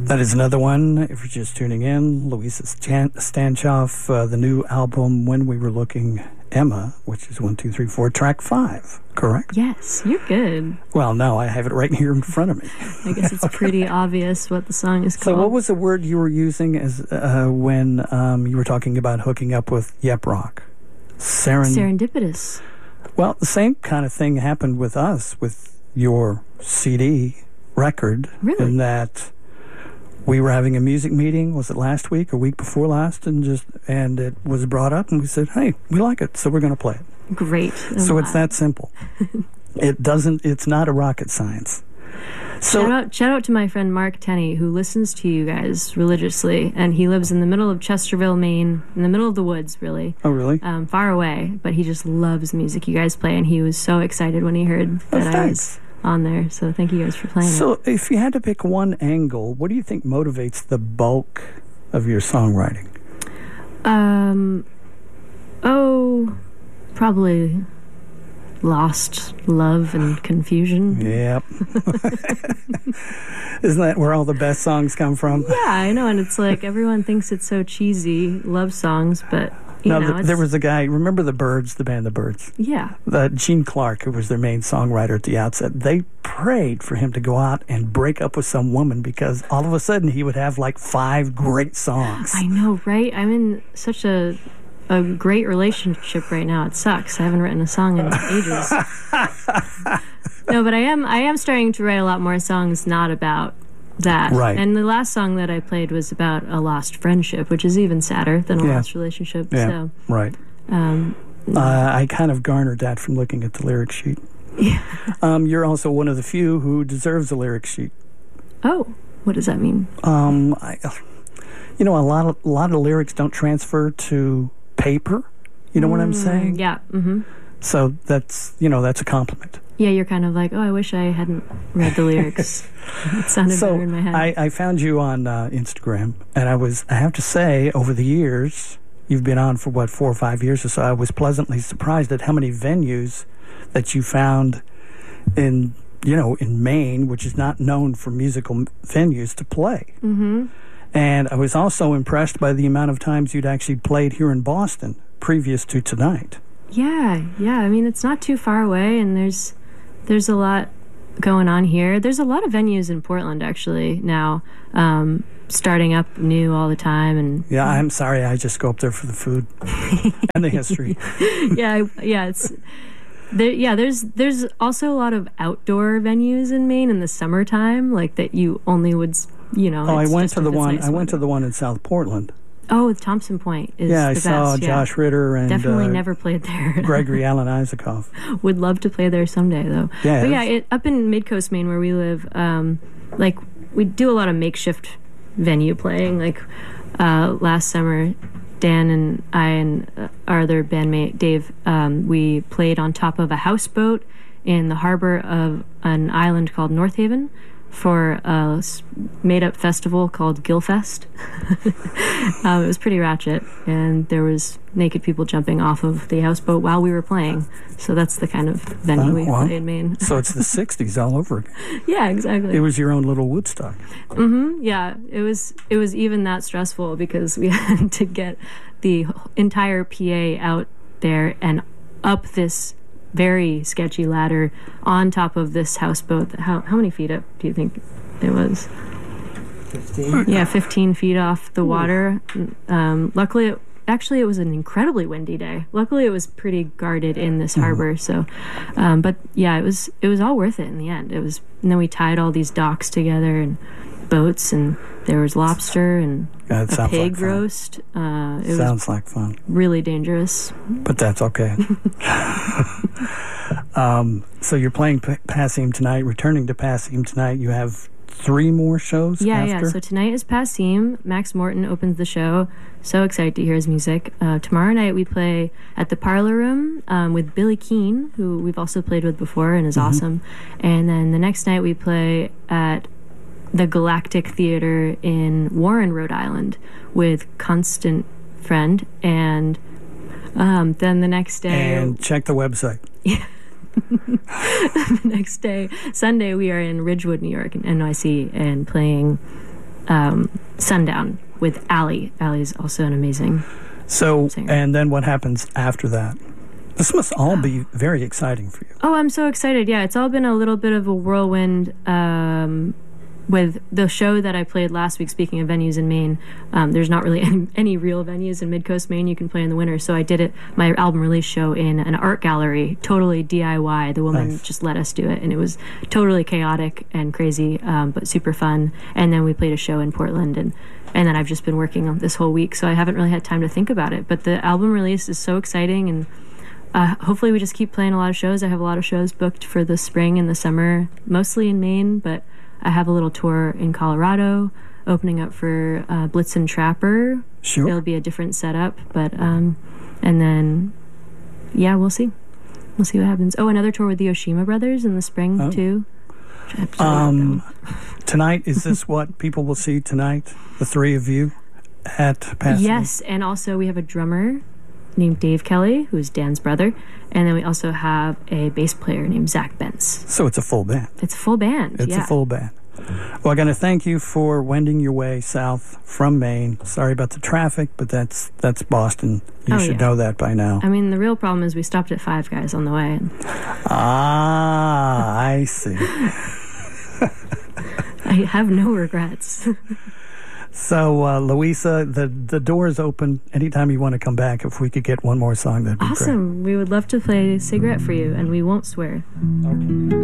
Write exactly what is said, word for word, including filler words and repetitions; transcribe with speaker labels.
Speaker 1: That is another one. If you're just tuning in, Louisa Stan- Stanchoff, uh, the new album, When We Were Looking, Emma, which is one, two, three, four, track five, correct?
Speaker 2: Yes, you're good.
Speaker 1: Well, no, I have it right here in front of me.
Speaker 2: I guess it's pretty obvious what the song is called.
Speaker 1: So what was the word you were using as uh, when um, you were talking about hooking up with Yep Rock? Seren-
Speaker 2: Serendipitous.
Speaker 1: Well, the same kind of thing happened with us, with your C D record.
Speaker 2: Really?
Speaker 1: In that we were having a music meeting, was it last week or week before last, and just and it was brought up, and we said, hey, we like it, so we're going to play it.
Speaker 2: Great.
Speaker 1: So it's that simple. It doesn't, it's not a rocket science. So,
Speaker 2: shout out, shout out to my friend Mark Tenney, who listens to you guys religiously, and he lives in the middle of Chesterville, Maine, in the middle of the woods, really.
Speaker 1: Oh, really?
Speaker 2: Um, far away, but he just loves the music you guys play, and he was so excited when he heard
Speaker 1: oh,
Speaker 2: that I was on there. So thank you guys for playing
Speaker 1: so
Speaker 2: it.
Speaker 1: So if you had to pick one angle, what do you think motivates the bulk of your songwriting?
Speaker 2: Um, oh, probably lost love and confusion.
Speaker 1: Yep. Isn't that where all the best songs come from?
Speaker 2: Yeah, I know, and it's like everyone thinks it's so cheesy, love songs, but you
Speaker 1: no,
Speaker 2: know,
Speaker 1: the, there was a guy, remember the Byrds, the band The Byrds?
Speaker 2: Yeah.
Speaker 1: The Gene Clark, who was their main songwriter at the outset, they prayed for him to go out and break up with some woman because all of a sudden he would have like five great songs.
Speaker 2: I know, right? I'm in such a a great relationship right now. It sucks. I haven't written a song in ages. No, but I am I am starting to write a lot more songs not about that.
Speaker 1: Right.
Speaker 2: And the last song that I played was about a lost friendship, which is even sadder than a
Speaker 1: yeah.
Speaker 2: lost relationship.
Speaker 1: Yeah,
Speaker 2: so,
Speaker 1: right.
Speaker 2: Um,
Speaker 1: uh, I kind of garnered that from looking at the lyric sheet.
Speaker 2: Yeah.
Speaker 1: Um, you're also one of the few who deserves a lyric sheet.
Speaker 2: Oh, what does that mean?
Speaker 1: Um, I, you know, a lot of a lot of lyrics don't transfer to paper. You know mm, what I'm saying?
Speaker 2: Yeah. Mm-hmm.
Speaker 1: So that's you know that's a compliment.
Speaker 2: Yeah, you're kind of like, oh, I wish I hadn't read the lyrics. It sounded
Speaker 1: so
Speaker 2: better in my head.
Speaker 1: I, I found you on uh, Instagram, and I was, I have to say, over the years, you've been on for, what, four or five years or so, I was pleasantly surprised at how many venues that you found in, you know, in Maine, which is not known for musical venues to play.
Speaker 2: Mm-hmm.
Speaker 1: And I was also impressed by the amount of times you'd actually played here in Boston previous to tonight.
Speaker 2: Yeah, yeah. I mean, it's not too far away, and there's... There's a lot going on here. There's a lot of venues in Portland, actually, now, um, starting up new all the time. And
Speaker 1: yeah, I'm sorry, I just go up there for the food and the history.
Speaker 2: yeah, yeah, it's there. Yeah, there's there's also a lot of outdoor venues in Maine in the summertime, like that you only would, you know.
Speaker 1: Oh, I went to the one.
Speaker 2: Nice
Speaker 1: I went
Speaker 2: weather.
Speaker 1: to the one in South Portland.
Speaker 2: Oh, Thompson Point is
Speaker 1: yeah,
Speaker 2: the
Speaker 1: I
Speaker 2: best.
Speaker 1: saw
Speaker 2: yeah.
Speaker 1: Josh Ritter and
Speaker 2: definitely
Speaker 1: uh,
Speaker 2: never played there.
Speaker 1: Gregory Alan Isaacoff.
Speaker 2: Would love to play there someday, though.
Speaker 1: Yeah,
Speaker 2: but yeah, it, up in Midcoast, Maine, where we live, um, like we do a lot of makeshift venue playing. Like uh, last summer, Dan and I and uh, our other bandmate Dave, um, we played on top of a houseboat in the harbor of an island called North Haven for a made-up festival called Gilfest. um, it was pretty ratchet, and there was naked people jumping off of the houseboat while we were playing. So that's the kind of venue
Speaker 1: oh,
Speaker 2: we
Speaker 1: well,
Speaker 2: play in Maine.
Speaker 1: So it's the sixties all over again.
Speaker 2: Yeah, exactly.
Speaker 1: It was your own little Woodstock.
Speaker 2: Mm-hmm. Yeah, it was. It was even that stressful because we had to get the entire P A out there and up this very sketchy ladder on top of this houseboat. How how many feet up do you think it was?
Speaker 3: Fifteen.
Speaker 2: Yeah, fifteen feet off the water. Um, luckily, it, actually, it was an incredibly windy day. Luckily, it was pretty guarded in this harbor. Mm-hmm. So, um, but yeah, it was it was all worth it in the end. It was. And then we tied all these docks together and boats, and there was lobster and
Speaker 1: yeah, it
Speaker 2: a pig
Speaker 1: like
Speaker 2: roast. Uh, it
Speaker 1: sounds
Speaker 2: was
Speaker 1: like fun.
Speaker 2: Really dangerous,
Speaker 1: but that's okay. um, so you're playing P- Passim tonight, returning to Passim tonight. You have three more shows.
Speaker 2: Yeah,
Speaker 1: after?
Speaker 2: yeah. So tonight is Passim. Max Morton opens the show. So excited to hear his music. Uh, tomorrow night we play at the Parlor Room um, with Billy Keane, who we've also played with before and is mm-hmm. awesome. And then the next night we play at the Galactic Theater in Warren, Rhode Island, with Constant Friend, and um, then the next day...
Speaker 1: And check the website.
Speaker 2: Yeah. The next day, Sunday, we are in Ridgewood, New York, in N Y C, and playing um, Sundown with Allie. Allie is also an amazing
Speaker 1: So,
Speaker 2: singer.
Speaker 1: and then what happens after that? This must all be very exciting for you.
Speaker 2: Oh, I'm so excited. Yeah, it's all been a little bit of a whirlwind um, with the show that I played last week. Speaking of venues in Maine, um, there's not really any, any real venues in Mid-Coast Maine you can play in the winter. So I did it, my album release show in an art gallery, totally D I Y. The woman
Speaker 1: Nice.
Speaker 2: just let us do it, and it was totally chaotic and crazy, um, but super fun. And then we played a show in Portland, and and then I've just been working on this whole week, so I haven't really had time to think about it. But the album release is so exciting, and Uh, hopefully we just keep playing a lot of shows. I have a lot of shows booked for the spring and the summer, mostly in Maine, but I have a little tour in Colorado opening up for uh, Blitzen Trapper.
Speaker 1: Sure.
Speaker 2: It'll be a different setup, but um, and then yeah, we'll see. We'll see what happens. Oh, another tour with the Oshima Brothers in the spring
Speaker 1: Oh.
Speaker 2: too.
Speaker 1: Um, tonight, is this what people will see tonight? The three of you at Pasadena?
Speaker 2: Yes, and also we have a drummer named Dave Kelly, who's Dan's brother, and then we also have a bass player named Zach Bentz.
Speaker 1: So it's a full band.
Speaker 2: It's a full band.
Speaker 1: It's
Speaker 2: yeah.
Speaker 1: a full band. Well, I'm going to thank you for wending your way south from Maine. Sorry about the traffic, but that's that's Boston. You
Speaker 2: Oh,
Speaker 1: should
Speaker 2: yeah.
Speaker 1: know that by now.
Speaker 2: I mean, the real problem is we stopped at Five Guys on the way. And
Speaker 1: Ah, I see.
Speaker 2: I have no regrets.
Speaker 1: So, uh, Louisa, the, the door is open anytime you want to come back. If we could get one more song, that'd be
Speaker 2: Awesome. We would love to play Cigarette for you, and we won't swear.
Speaker 1: great. Okay.